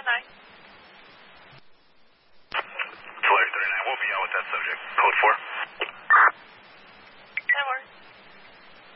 tonight. Flyer 39, we'll be out with that subject. Code 4.